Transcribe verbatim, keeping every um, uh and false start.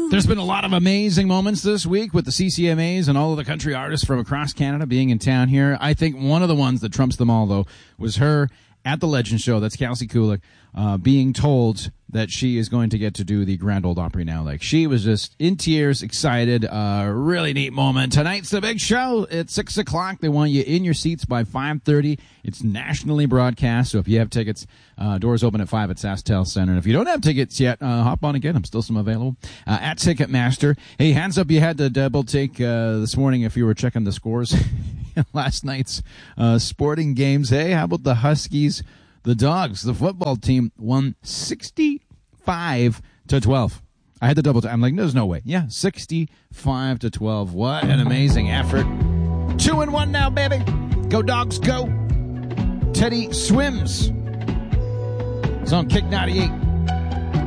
There's been a lot of amazing moments this week with the C C M As and all of the country artists from across Canada being in town here. I think one of the ones that trumps them all, though, was her at the Legend Show. That's Kelsey Kulik, uh, being told that she is going to get to do the Grand Ole Opry now. Like, she was just in tears, excited. Uh, really neat moment. Tonight's the big show at six o'clock. They want you in your seats by five thirty. It's nationally broadcast, so if you have tickets, uh, doors open at five at SaskTel Center. And if you don't have tickets yet, uh, hop on again. I'm still some available. Uh, at Ticketmaster. Hey, hands up, you had to double take uh, this morning if you were checking the scores. Last night's uh, sporting games. Hey, how about the Huskies? The Dogs, the football team, won sixty-five to twelve. I had to double check. I'm like, there's no way. Yeah, sixty-five to twelve. What an amazing effort. Two and one now, baby. Go Dogs, go. Teddy Swims. It's on Kick ninety-eight.